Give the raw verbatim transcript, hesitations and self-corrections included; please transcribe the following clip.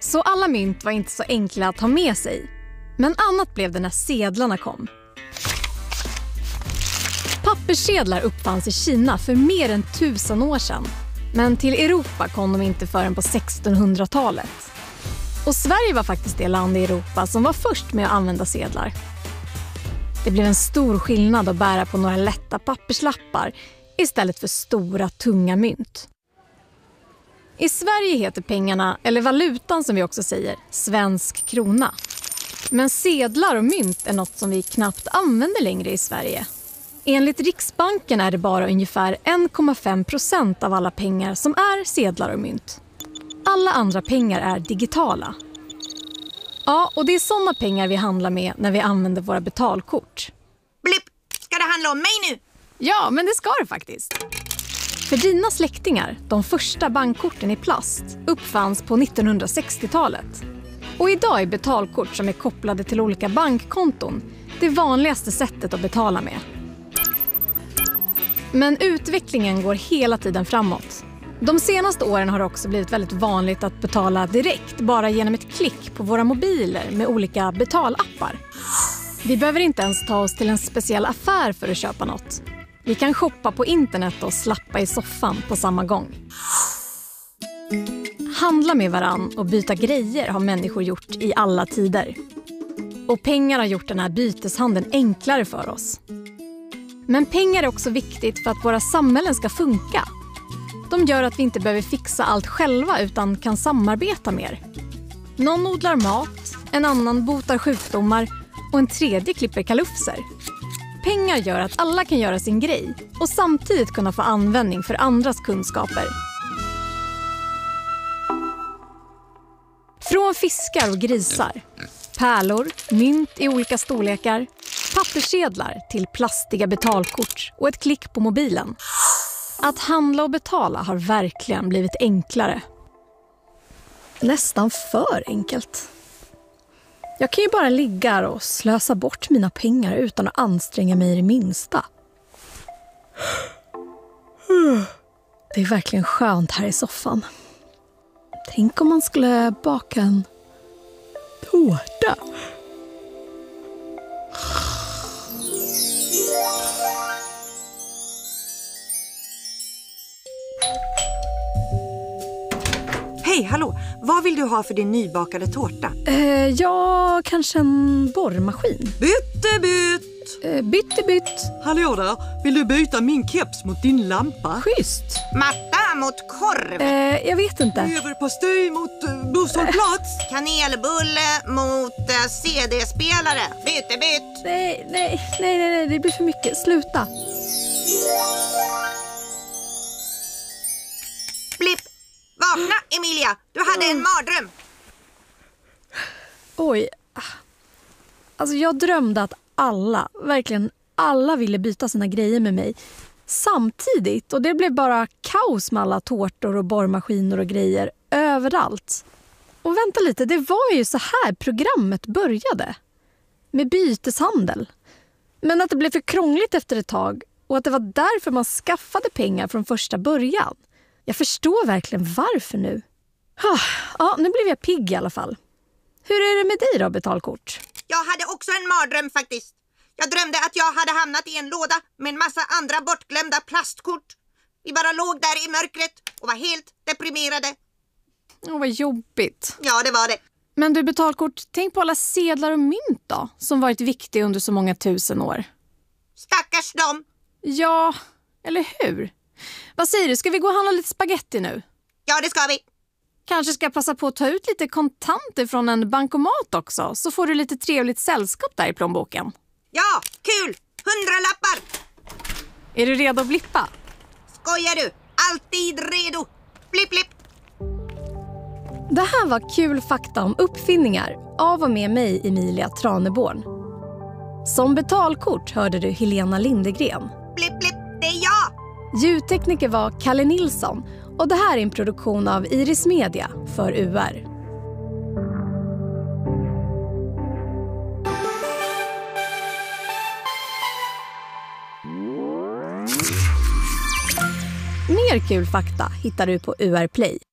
Så alla mynt var inte så enkla att ha med sig. Men annat blev det när sedlarna kom. Papperssedlar uppfanns i Kina för mer än tusen år sedan. Men till Europa kom de inte förrän på sextonhundratalet. Och Sverige var faktiskt det land i Europa som var först med att använda sedlar. Det blev en stor skillnad att bära på några lätta papperslappar istället för stora, tunga mynt. I Sverige heter pengarna, eller valutan som vi också säger, svensk krona. Men sedlar och mynt är något som vi knappt använder längre i Sverige. Enligt Riksbanken är det bara ungefär en komma fem procent av alla pengar som är sedlar och mynt. Alla andra pengar är digitala. Ja, och det är sådana pengar vi handlar med när vi använder våra betalkort. Blipp! Ska det handla om mig nu? Ja, men det ska det faktiskt. För dina släktingar, de första bankkorten i plast, uppfanns på nittonhundrasextiotalet. Och idag är betalkort som är kopplade till olika bankkonton det vanligaste sättet att betala med. Men utvecklingen går hela tiden framåt. De senaste åren har det också blivit väldigt vanligt att betala direkt bara genom ett klick på våra mobiler med olika betalappar. Vi behöver inte ens ta oss till en speciell affär för att köpa något. Vi kan shoppa på internet och slappa i soffan på samma gång. Handla med varann och byta grejer har människor gjort i alla tider. Och pengar har gjort den här byteshandeln enklare för oss. Men pengar är också viktigt för att våra samhällen ska funka. De gör att vi inte behöver fixa allt själva utan kan samarbeta mer. Någon odlar mat, en annan botar sjukdomar och en tredje klipper kalufser. Pengar gör att alla kan göra sin grej och samtidigt kunna få användning för andras kunskaper. Från fiskar och grisar, pärlor, mynt i olika storlekar, papperssedlar till plastiga betalkort och ett klick på mobilen. Att handla och betala har verkligen blivit enklare. Nästan för enkelt. Jag kan ju bara ligga här och slösa bort mina pengar utan att anstränga mig i det minsta. Det är verkligen skönt här i soffan. Tänk om man skulle baka en tårta. Hej, hallå. Vad vill du ha för din nybakade tårta? Eh, ja, kanske en borrmaskin. Bytte bytt! Eh, bytte bytt. Hallå där, vill du byta min keps mot din lampa? Schysst. Matta mot korv. Eh, jag vet inte. Leverpastej mot uh, busshållplats. Kanelbulle mot uh, C D-spelare. Bytte bytt. Nej, nej, nej, nej, nej, det blir för mycket. Sluta. Blipp! Vakna, Emilia. Du hade en mardröm. Oj. Alltså jag drömde att alla, verkligen alla ville byta sina grejer med mig samtidigt. Och det blev bara kaos med alla tårtor och borrmaskiner och grejer överallt. Och vänta lite, det var ju så här programmet började. Med byteshandel. Men att det blev för krångligt efter ett tag och att det var därför man skaffade pengar från första början. Jag förstår verkligen varför nu. Ja, nu blev jag pigg i alla fall. Hur är det med dig då, betalkort? Jag hade också en mardröm faktiskt. Jag drömde att jag hade hamnat i en låda med en massa andra bortglömda plastkort. Vi bara låg där i mörkret och var helt deprimerade. Åh, vad jobbigt. Ja, det var det. Men du, betalkort, tänk på alla sedlar och mynt då, som varit viktiga under så många tusen år. Stackars dem. Ja, eller hur? Vad säger du, ska vi gå och handla lite spaghetti nu? Ja, det ska vi. Kanske ska jag passa på att ta ut lite kontanter från en bankomat också, så får du lite trevligt sällskap där i plånboken. Ja, kul! Hundralappar! Är du redo att blippa? Skojar du? Alltid redo! Blipp, blipp! Det här var kul fakta om uppfinningar av och med mig, Emilia Traneborn. Som betalkort hörde du Helena Lindegren. Blipp, blipp, det är jag! Ljudtekniker var Kalle Nilsson och det här är en produktion av Iris Media för U R. Mer kul fakta hittar du på U R Play.